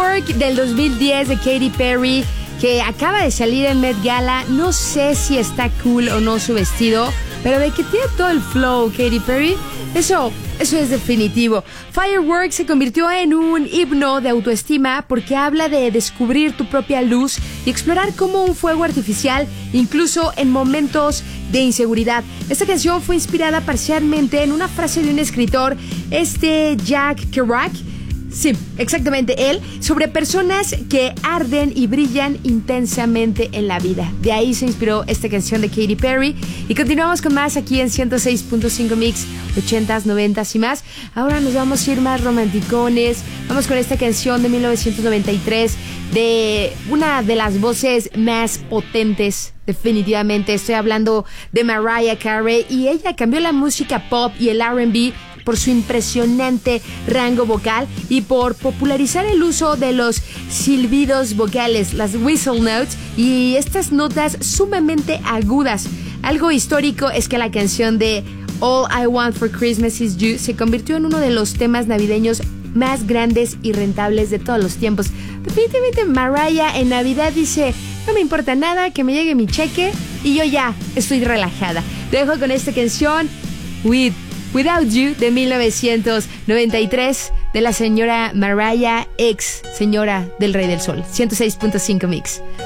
Firework del 2010 de Katy Perry, que acaba de salir en Met Gala. No sé si está cool o no su vestido, pero de que tiene todo el flow Katy Perry, eso es definitivo. Firework se convirtió en un himno de autoestima porque habla de descubrir tu propia luz y explorar cómo un fuego artificial, incluso en momentos de inseguridad. Esta canción fue inspirada parcialmente en una frase de un escritor, Jack Kerouac. Sí, exactamente él, sobre personas que arden y brillan intensamente en la vida. De ahí se inspiró esta canción de Katy Perry. Y continuamos con más aquí en 106.5 Mix, 80s, 90s y más. Ahora nos vamos a ir más romanticones. Vamos con esta canción de 1993 de una de las voces más potentes, definitivamente. Estoy hablando de Mariah Carey, y ella cambió la música pop y el R&B por su impresionante rango vocal y por popularizar el uso de los silbidos vocales, las whistle notes, y estas notas sumamente agudas. Algo histórico es que la canción de All I Want for Christmas Is You se convirtió en uno de los temas navideños más grandes y rentables de todos los tiempos. Definitivamente Mariah en Navidad dice: no me importa nada, que me llegue mi cheque y yo ya estoy relajada. Te dejo con esta canción, Without You, de 1993, de la señora Mariah, ex señora del Rey del Sol. 106.5 Mix.